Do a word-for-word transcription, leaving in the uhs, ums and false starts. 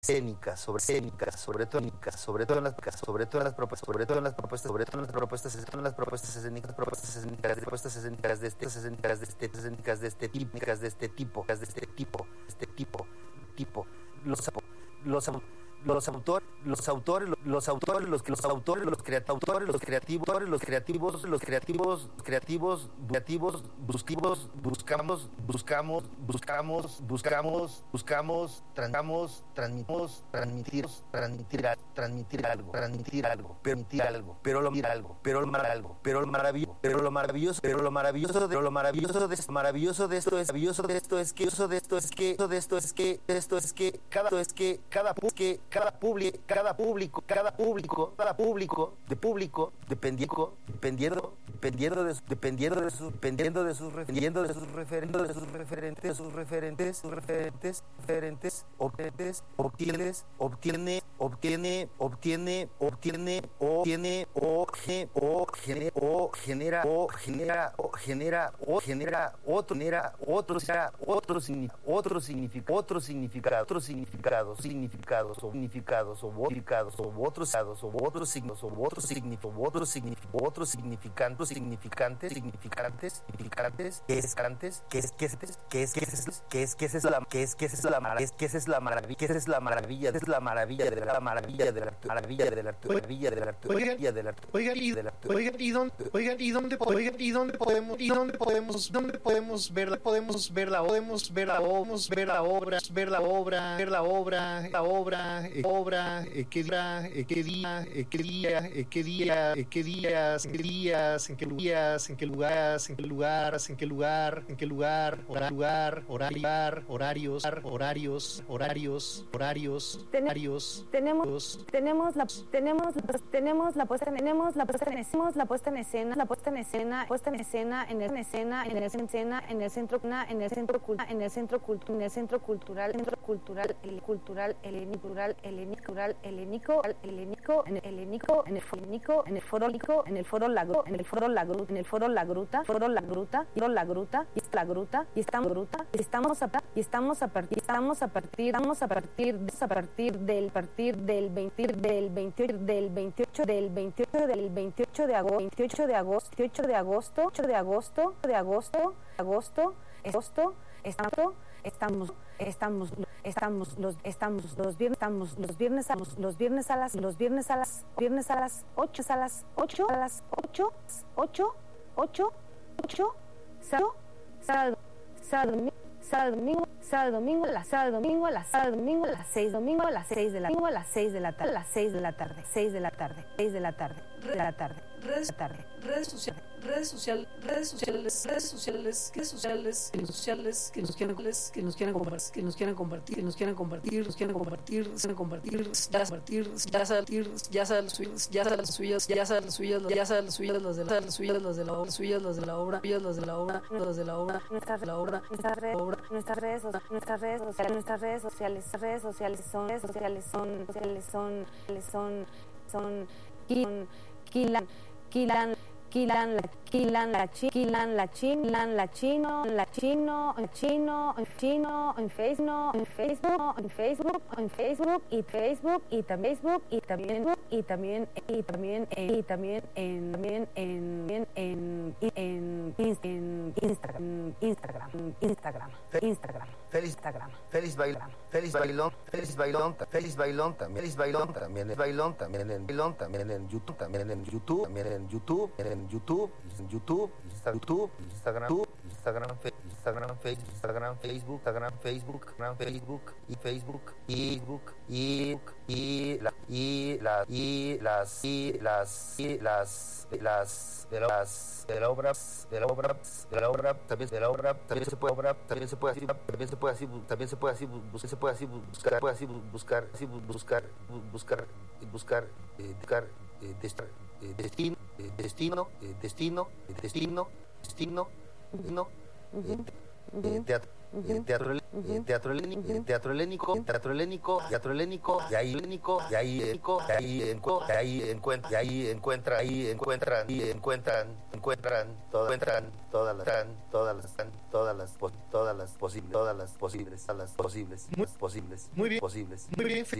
escénicas, sobre escénicas, sobre todo sobre todo en las sobre todo en las propuestas, sobre todo en las propuestas, sobre todo en las propuestas, en las propuestas escénicas, propuestas escénicas, propuestas escénicas de este, escénicas de este, escénicas de este tipo, de este tipo, de este tipo, este tipo, tipo, los los los autores, los autores, los autores, los los autores, los creativos, los creativos, los creativos, los creativos, creativos, creativos, buscamos, buscamos, buscamos, buscamos, buscamos, buscamos, transmitamos, transmitimos, transmitimos, transmitir, transmitir algo, transmitir algo, permitir algo, pero lo mira algo, pero lo mar algo, pero lo maravilloso, pero lo maravilloso, pero lo maravilloso de lo maravilloso de esto, maravilloso de esto es maravilloso de esto es que eso de esto es que de esto es que esto es que cada es que cada que cada público, cada público, cada público, cada público, de público, dependiendo, dependiendo, dependiendo de, dependiendo de sus, dependiendo de sus, dependiendo de sus referentes, de sus referentes, sus referentes, sus referentes, referentes, obtienes, obtienes, obtiene, obtiene, obtiene, obtiene, obtiene, o o genera, o genera, o genera, o genera, o genera, otro, genera, otro, será, otro significado, otro significado, otro significado, otro significado, significados o significados o significados o otros significados o otros signos o otros significados o otros significados otros significantes significantes significantes significantes que es antes que es que es que es que es que es que es la que es que es la maravilla que es la maravilla que es la maravilla es la maravilla de la maravilla de la maravilla de la maravilla de la maravilla de la oigan y oigan y dónde oigan y dónde oigan y dónde podemos y dónde podemos dónde podemos verla podemos verla podemos ver la podemos ver la obra ver la obra ver la obra la obra obra qué día qué día qué día qué día qué días en qué días en qué días en qué lugares en qué lugares en qué lugar en qué lugar lugar horario horarios horarios horarios horarios horarios tenemos tenemos la tenemos tenemos la puesta tenemos la puesta tenemos la puesta en escena la puesta en escena puesta en escena en el escena en el escena en el centro en el centro en el centro cultural en el centro cultural centro cultural el cultural el cultural helénico helénico helénico en el helénico en el helénico en el foro en el foro la en el foro la gruta en el foro la gruta foro la gruta y la gruta y la gruta y estamos gruta y estamos a y estamos a partir estamos a partir estamos a partir a partir del partir del veinte del veintiocho del veintiocho del veintiocho del veintiocho de agosto veintiocho de agosto veintiocho de agosto ocho de agosto de agosto agosto agosto estamos estamos estamos estamos los estamos los viernes estamos los viernes a los, los viernes a las los viernes a las viernes a las ocho a las ocho a las ocho ocho ocho ocho sábado sábado sábado sábado domingo sábado domingo la sábado domingo a las sábado domingo a las seis domingo a las seis de la a las seis de la tarde a las seis de la tarde seis de la tarde seis de la tarde de la tarde redes tarde redes sociales redes sociales redes sociales redes sociales redes sociales redes sociales que nos quieran que nos quieran compartir que nos quieran compartir que nos quieran compartir nos quieran compartir quieran compartir ya compartir ya salir ya salir ya salir las suyas ya salir las suyas ya salir las suyas las de las suyas las de la obra suyas las de la obra suyas las de la obra las de la obra nuestras la obra nuestras redes nuestras redes nuestras redes sociales nuestras redes sociales redes sociales son redes sociales son sociales son son son son quilan quilan quilan la quilan la quilan la chilan la chino la chino en chino en chino en Facebook en Facebook en Facebook en Facebook y Facebook y también Facebook y también y también y también y también en también en en en en Instagram Instagram Instagram Instagram Feliz Instagram Feliz bailón Feliz bailón Feliz bailón Feliz bailón también Feliz bailón también es bailón también en bailón también en YouTube también en YouTube también en YouTube en YouTube en YouTube YouTube Instagram Instagram Instagram Instagram Facebook Instagram Facebook Instagram Facebook y Facebook y Facebook y y la y la y las y las y las las de las de la obra de la obra de la obra también de la obra también se puede obra también se puede así también se puede así también se puede así buscar se puede así buscar puede así buscar así buscar buscar buscar buscar destino destino destino destino destino destino teatro teatro teatro helénico teatro helénico teatro helénico teatro helénico y ahí helénico y ahí helénico y ahí encuentra y ahí encuentra y ahí encuentra y ahí encuentran encuentran todas encuentran todas las todas las todas las todas las posibles todas las posibles todas las posibles muy, posibles muy bien posibles muy bien sí.